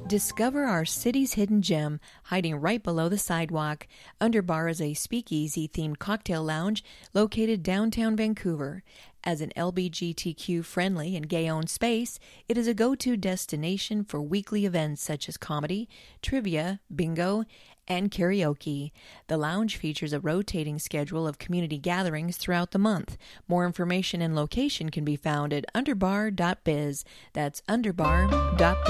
Discover our city's hidden gem, hiding right below the sidewalk. Underbar is a speakeasy-themed cocktail lounge located downtown Vancouver. As an LGBTQ-friendly and gay-owned space, it is a go-to destination for weekly events such as comedy, trivia, bingo, and karaoke. The lounge features a rotating schedule of community gatherings throughout the month. More information and location can be found at underbar.biz. That's underbar.biz.